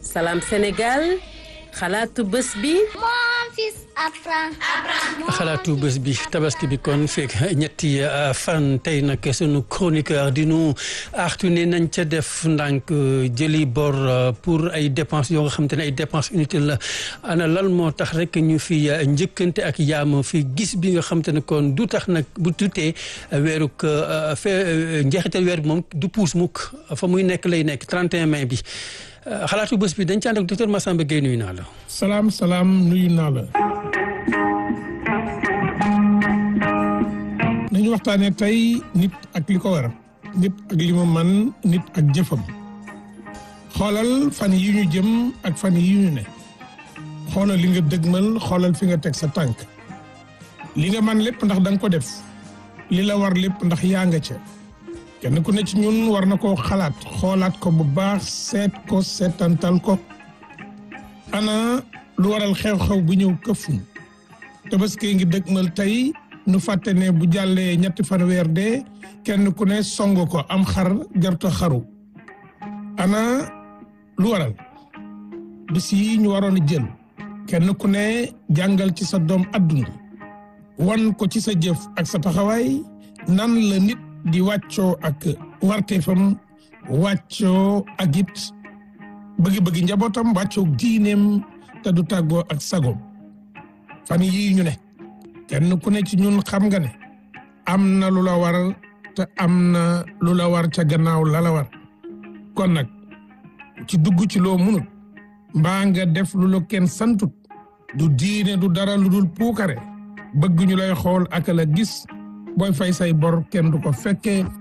Salam Sénégal xalaatu bés bi. xalaatu bés bi tabaski bi kon fekk ñetti fan tey nag sunu chroniqueur di nu artu ne nañ ca def ndànk jëli bor pour ay dépenses yoo nga xam te ne ay dépenses inutiles la ana lan moo tax rek ñu fi njëkkante ak yaam fi gis bi nga xam te ne kon du tax nag bu tutee weeruk njeexital weer bi moom du puus mukk fa muy nekk lay nekk 31 mai bi xalaatu bés bi dañ ci ànd ak docteur Massamba Gueye nuyu naa la. salaam nuyu naa la. nañu waxtaanee tey nit ak li ko war nit ak li mu man nit ak jëfam xoolal fan yi ñu jëm ak fan yi ñu ne xoolal li nga dëgmal xoolal fi nga teg sa tànk li nga man lépp ndax da nga ko def li la war lépp ndax yaa nga ca kenn ku ne ci ñun war na koo xalaat xoolaat ko bu baax seet ko seetantal ko ana lu waral xew-xew bu ñëw këfuñ tabaski ngi dëgmal tey nu fàtte ne bu jàllee ñetti fan weer de kenn ku ne song ko am xar jarta xaru ana lu waral bis yi ñu waroon a jël kenn ku ne jàngal ci sa doom adduna wan ko ci sa jëf ak sa taxawaay nan la nit di wàccoo ak warteefam wàccoo ak it bëgg-bëgg njabootam wàccoo diineem te du tàggoo ak sagoom fan yii ñu ne kenn ku ne ci ñun xam nga ne am na lu la war te am na lu la war ca gannaaw la la war kon nag ci dugg ci loo munut mbaa nga def lu la kenn santut du diine du dara lu dul puukare bëgg ñu lay xool ak la gis booy fay say bor kenn du ko fekkee